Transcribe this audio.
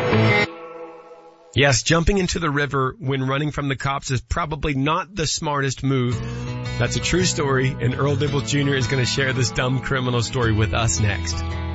Yes, jumping into the river when running from the cops is probably not the smartest move. That's a true story, and Earl Dibble Jr. is going to share this dumb criminal story with us next.